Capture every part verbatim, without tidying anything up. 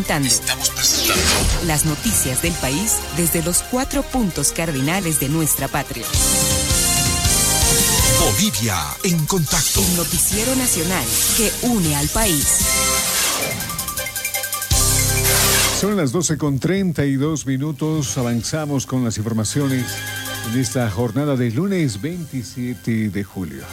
Estamos presentando las noticias del país desde los cuatro puntos cardinales de nuestra patria. Bolivia en contacto. El noticiero nacional que une al país. Son las doce con treinta y dos minutos. Avanzamos con las informaciones en esta jornada de lunes veintisiete de julio.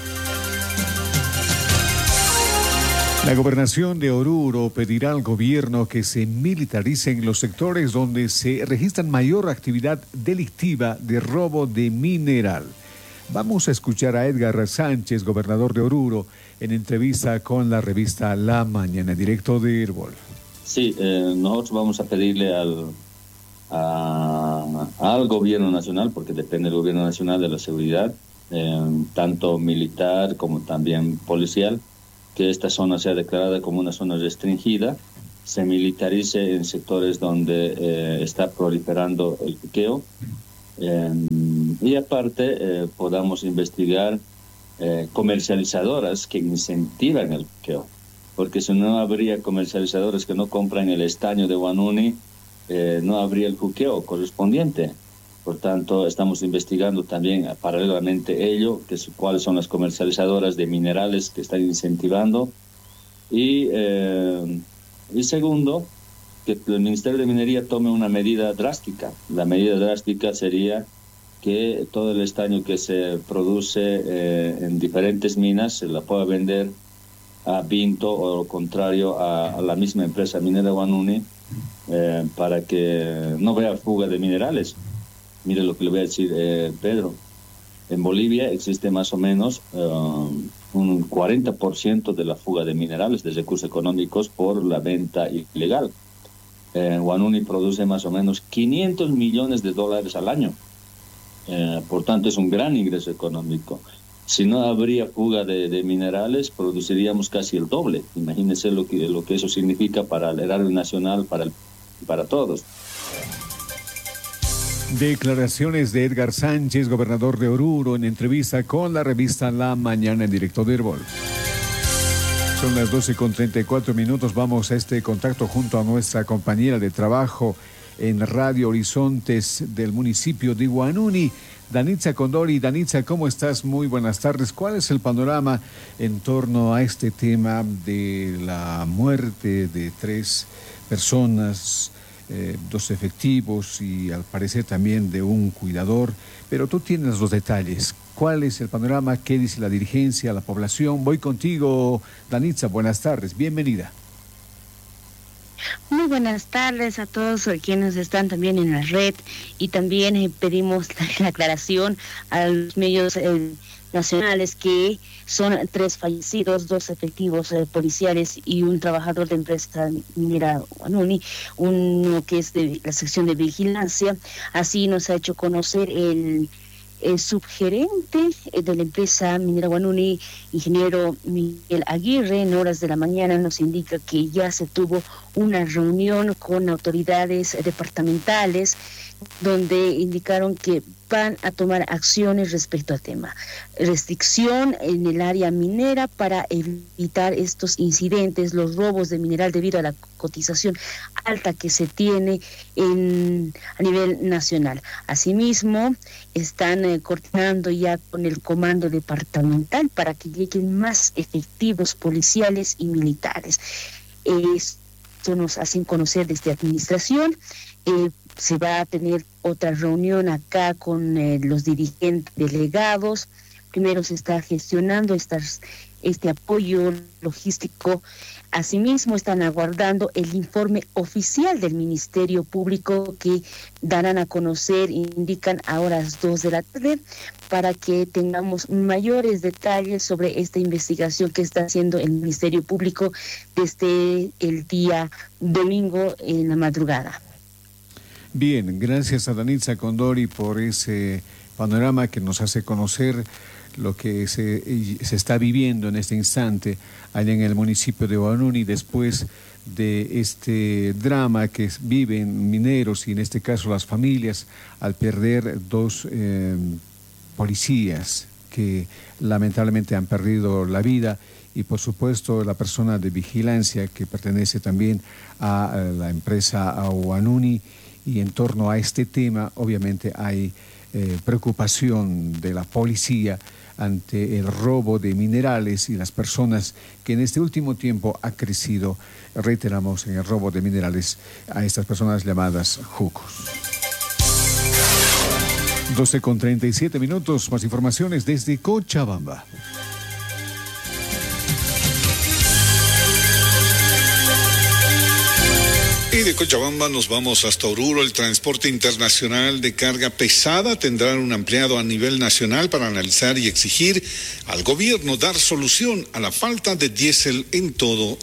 La gobernación de Oruro pedirá al gobierno que se militaricen los sectores donde se registran mayor actividad delictiva de robo de mineral. Vamos a escuchar a Edgar Sánchez, gobernador de Oruro, en entrevista con la revista La Mañana, directo de Herbol. Sí, eh, nosotros vamos a pedirle al, a, al gobierno nacional, porque depende del gobierno nacional de la seguridad, eh, tanto militar como también policial, que esta zona sea declarada como una zona restringida, se militarice en sectores donde eh, está proliferando el juqueo, eh, y aparte eh, podamos investigar eh, comercializadoras que incentivan el juqueo, porque si no habría comercializadoras que no compran el estaño de Huanuni, eh, no habría el juqueo correspondiente. Por tanto, estamos investigando también paralelamente ello, que es, cuáles son las comercializadoras de minerales que están incentivando. Y, eh, y segundo, que el Ministerio de Minería tome una medida drástica. La medida drástica sería que todo el estaño que se produce eh, en diferentes minas se la pueda vender a Vinto o lo contrario a, a la misma empresa minera Huanuni, eh, para que no vea fuga de minerales. Mire lo que le voy a decir, eh, Pedro. En Bolivia existe más o menos uh, un cuarenta por ciento de la fuga de minerales, de recursos económicos, por la venta ilegal. Eh, Huanuni produce más o menos quinientos millones de dólares al año. Eh, por tanto, es un gran ingreso económico. Si no habría fuga de, de minerales, produciríamos casi el doble. Imagínense lo que, lo que eso significa para el erario nacional, para, el, para todos. Declaraciones de Edgar Sánchez, gobernador de Oruro, en entrevista con la revista La Mañana en directo de Herbol. Son las doce con treinta y cuatro minutos. Vamos a este contacto junto a nuestra compañera de trabajo en Radio Horizontes del municipio de Huanuni, Danitza Condori. Danitza, ¿cómo estás? Muy buenas tardes. ¿Cuál es el panorama en torno a este tema de la muerte de tres personas? Eh, dos efectivos y al parecer también de un cuidador, pero tú tienes los detalles. ¿Cuál es el panorama? ¿Qué dice la dirigencia, la población? Voy contigo, Danitza, buenas tardes, bienvenida. Muy buenas tardes a todos quienes están también en la red, y también eh, pedimos la, la aclaración a los medios eh, nacionales que son tres fallecidos, dos efectivos eh, policiales y un trabajador de empresa minera Huanuni, uno que es de la sección de vigilancia. Así nos ha hecho conocer el, el subgerente de la empresa minera Huanuni, ingeniero Miguel Aguirre. En horas de la mañana nos indica que ya se tuvo una reunión con autoridades departamentales donde indicaron que van a tomar acciones respecto al tema. Restricción en el área minera para evitar estos incidentes, los robos de mineral debido a la cotización alta que se tiene en, a nivel nacional. Asimismo, están eh, coordinando ya con el comando departamental para que lleguen más efectivos policiales y militares. Esto nos hacen conocer desde administración. Eh, se va a tener otra reunión acá con eh, los dirigentes delegados. Primero se está gestionando estas, este apoyo logístico. Asimismo, están aguardando el informe oficial del Ministerio Público que darán a conocer, indican a horas dos de la tarde, para que tengamos mayores detalles sobre esta investigación que está haciendo el Ministerio Público desde el día domingo en la madrugada. Bien, gracias a Danitza Condori por ese panorama que nos hace conocer lo que se, se está viviendo en este instante allá en el municipio de Huanuni después de este drama que viven mineros y en este caso las familias al perder dos eh, policías que lamentablemente han perdido la vida y por supuesto la persona de vigilancia que pertenece también a la empresa Ahuanuni, y en torno a este tema obviamente hay eh, preocupación de la policía ante el robo de minerales y las personas que en este último tiempo ha crecido, reiteramos, en el robo de minerales a estas personas llamadas jucos. doce con treinta y siete minutos, más informaciones desde Cochabamba. Y de Cochabamba nos vamos hasta Oruro. El transporte internacional de carga pesada tendrá un ampliado a nivel nacional para analizar y exigir al gobierno dar solución a la falta de diésel en todo